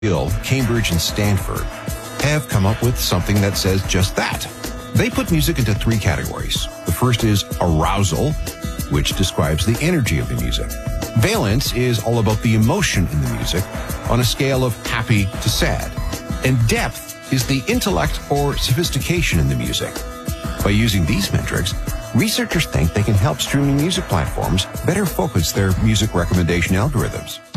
Yale, Cambridge, and Stanford have come up with something that says just that. They put music into three categories. The first is arousal, which describes the energy of the music. Valence is all about the emotion in the music on a scale of happy to sad. And depth is the intellect or sophistication in the music. By using these metrics, researchers think they can help streaming music platforms better focus their music recommendation algorithms.